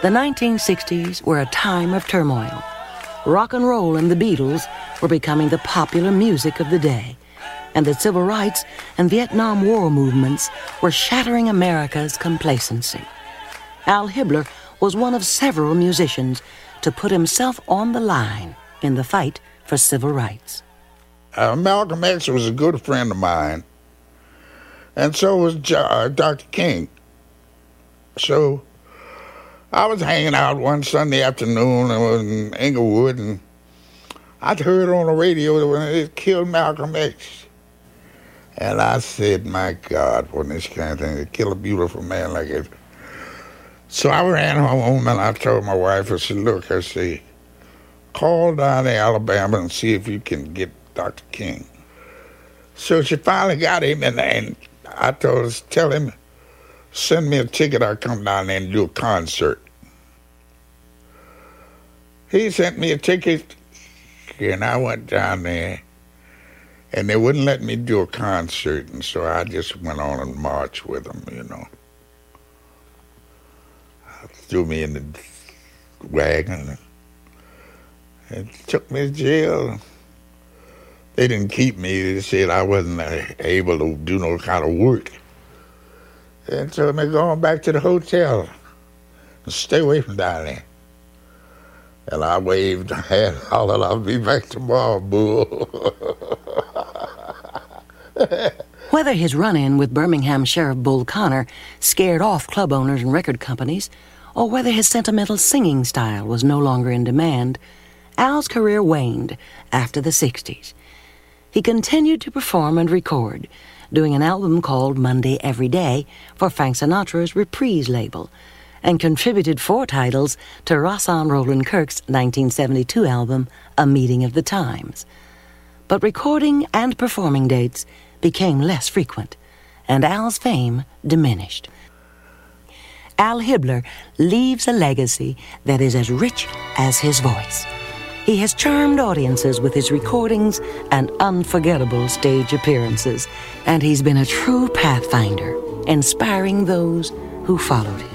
The 1960s were a time of turmoil. Rock and roll and the Beatles were becoming the popular music of the day, and the civil rights and Vietnam War movements were shattering America's complacency. Al Hibbler was one of several musicians to put himself on the line in the fight for civil rights. Malcolm X was a good friend of mine, and so was Dr. King. So I was hanging out one Sunday afternoon in Inglewood, and I'd heard on the radio when it killed Malcolm X. And I said, my God, for this kind of thing, to kill a beautiful man like it. So I ran home and I told my wife, I said, look, I say, call down to Alabama and see if you can get Dr. King. So she finally got him, and I told her, tell him, send me a ticket, I'll come down there and do a concert. He sent me a ticket, and I went down there, and they wouldn't let me do a concert, and so I just went on and marched with them, you know. Threw me in the wagon and took me to jail. They didn't keep me. They said I wasn't able to do no kind of work. And so they're going back to the hotel. Stay away from down there. And I waved my hand, hollered, I'll be back tomorrow, bull. Whether his run-in with Birmingham Sheriff Bull Connor scared off club owners and record companies, or whether his sentimental singing style was no longer in demand, Al's career waned after the 60s. He continued to perform and record, doing an album called Monday Every Day for Frank Sinatra's Reprise label, and contributed 4 titles to Rahsaan Roland Kirk's 1972 album, A Meeting of the Times. But recording and performing dates became less frequent, and Al's fame diminished. Al Hibbler leaves a legacy that is as rich as his voice. He has charmed audiences with his recordings and unforgettable stage appearances, and he's been a true pathfinder, inspiring those who followed him.